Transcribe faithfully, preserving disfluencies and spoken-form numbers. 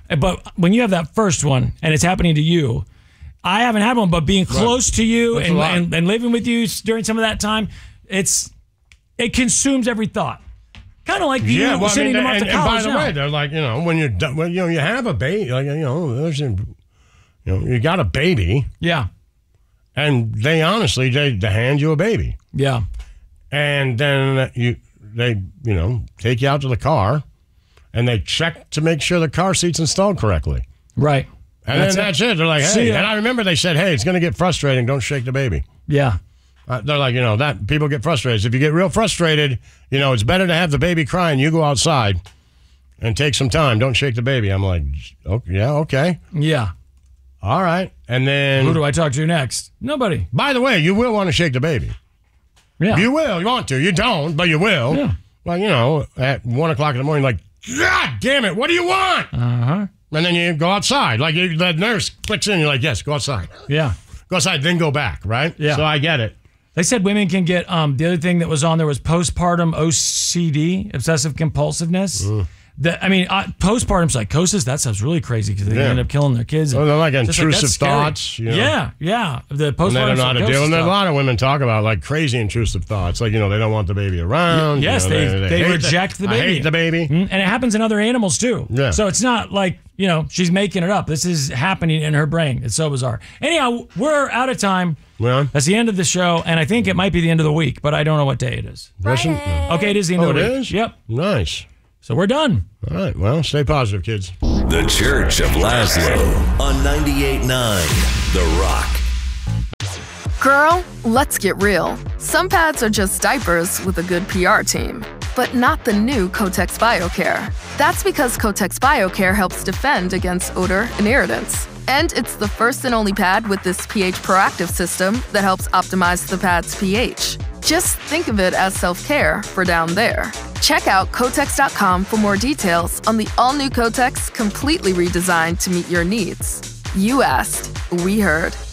But when you have that first one and it's happening to you, I haven't had one, but being close right. to you and, and, and living with you during some of that time, it's it consumes every thought. Kind of like you yeah, well, sending I mean, them off and, to and college. by the now. way, they're like, you know, when you're done, when, you know, you have a baby, like, you know, there's, you know, you got a baby. Yeah. And they honestly, they, they hand you a baby. Yeah. And then you, they, you know, take you out to the car and they check to make sure the car seat's installed correctly. Right. And that's then that's it. it. They're like, hey, and I remember they said, hey, it's going to get frustrating. Don't shake the baby. Yeah. Uh, they're like, you know, that people get frustrated. If you get real frustrated, you know, it's better to have the baby crying. You go outside and take some time. Don't shake the baby. I'm like, oh, yeah, okay. Yeah. All right. And then. Who do I talk to next? Nobody. By the way, you will want to shake the baby. Yeah. You will. You want to. You don't, but you will. Yeah. Like, you know, at one o'clock in the morning, like, God damn it, what do you want? Uh-huh. And then you go outside. Like, you, the nurse clicks in. You're like, yes, go outside. Yeah. Go outside, then go back, right? Yeah. So I get it. They said women can get, um, the other thing that was on there was postpartum O C D, obsessive compulsiveness. Mm. The, I mean, uh, postpartum psychosis, that stuff's really crazy because they yeah. end up killing their kids. Oh, they're like Just intrusive like, thoughts. You know? Yeah, yeah. The postpartum and they don't know how to deal. And a stuff. lot of women talk about like crazy intrusive thoughts. Like, you know, they don't want the baby around. Yes, you know, they, they, they, they reject the, the baby. I hate the baby. Mm-hmm. And it happens in other animals too. Yeah. So it's not like, you know, she's making it up. This is happening in her brain. It's so bizarre. Anyhow, we're out of time. Well, that's the end of the show, and I think it might be the end of the week, but I don't know what day it is. Russian? Okay, it is the end oh, of the it week. is? Yep. Nice. So we're done. All right. Well, stay positive, kids. The Church of Laszlo on ninety-eight point nine The Rock. Girl, let's get real. Some pads are just diapers with a good P R team, but not the new Kotex BioCare. That's because Kotex BioCare helps defend against odor and irritants. And it's the first and only pad with this pH proactive system that helps optimize the pad's pH. Just think of it as self-care for down there. Check out Kotex dot com for more details on the all-new Kotex, completely redesigned to meet your needs. You asked, we heard.